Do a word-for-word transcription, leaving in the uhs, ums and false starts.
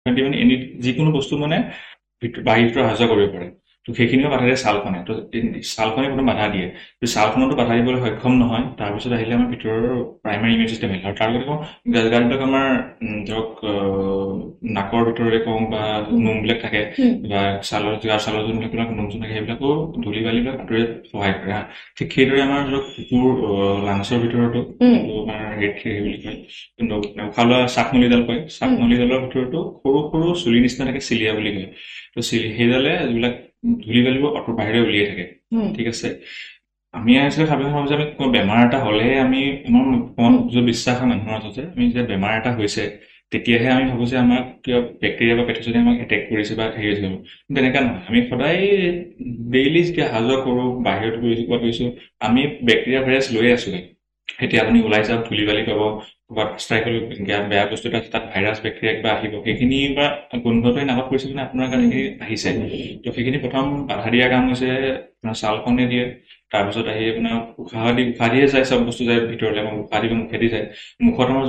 সিহঁতি মানে এনি যিকোনো বস্তু মানে ভিতৰ বাহিৰ ভিতৰ অহা যোৱা কৰিব পাৰে। তো সেইখিনিও বাধা দিয়ে ছালখনে। তো ছালখনে প্ৰথম বাধা দিয়ে। তো ছালখনতো বাধা দিবলৈ সক্ষম নহয়। তাৰপিছত আহিলে আমাৰ ভিতৰৰ প্ৰাইমাৰী ইমিউন চিষ্টেম আহিলে। আৰু তাৰ লগতে কওঁ গাঁতবিলাক আমাৰ উম, ধৰক আহ, নাকৰ ভিতৰতে কওঁ বা নোমবিলাক থাকে হুম, বা ছালৰ যাৰ ছালৰ যোনবিলাক নোম চোম থাকে সেইবিলাকো ধূলি বালিবিলাক আঁতৰি সহায় কৰে হা। ঠিক সেইদৰে আমাৰ ধৰক কুকুৰ লাংচৰ ভিতৰতো হুম, যোনটো আমাৰ হেড সেই বুলি কয় কিন্তু উশাহ লোৱা শ্বাসনলীডাল কয় হুম, শ্বাসনলীডালৰ ভিতৰতো সৰু সৰু চুলি নিচিনা থাকে চিলিয়া বুলি কয়। তো চিলি সেইডালে যিবিলাক ধূলি বালিবোৰ অত বাহিৰে উলিয়াই থাকে। হুম, ঠিক আছে। আমি আচলতে ভাবি ভাবো যে আমি কিবা বেমাৰ এটা হ'লেহে আমি আমাৰ মনত হুম, য'ত বিশ্বাস হয় মানুহৰ মাজতে আমি যে বেমাৰ এটা হৈছে তেতিয়াহে আমি ভাবো যে আমাক কিবা বেক্টেৰিয়া বা পেথজনে আমাক এটেক কৰিছে বা হেৰি হৈছে। কিন্তু তেনেকুৱা নহয়। আমি সদায় ডেইলি যেতিয়া অহা যোৱা কৰোঁ বাহিৰত গৈছোঁ ক'ৰবাত গৈছোঁ আমি বেক্টেৰিয়া ভাইৰাছ লৈয়ে আছোঁ। এতিয়া আপুনি ওলাই যাওক ধূলি বালি পাব ক'ৰবাত ৰাস্তাই গ'লে বেয়া বস্তু এটা তাত ভাইৰাছ বেক্টেৰিয়া কিবা আহিব সেইখিনি বা গোন্ধটোৱে নাকত পৰিছে মানে আপোনাৰ গাত হুম, সেইখিনি আহিছে। তো সেইখিনি প্ৰথম বাধা দিয়া কাম হৈছে আপোনাৰ ছালখনে দিয়ে। তাৰপিছত আহি আপোনাৰ উশাহ দি উশাহ দিয়ে যায় চব বস্তু যায় ভিতৰলৈ উশাহ দিব মুখেদি যায় মুখত আমাৰ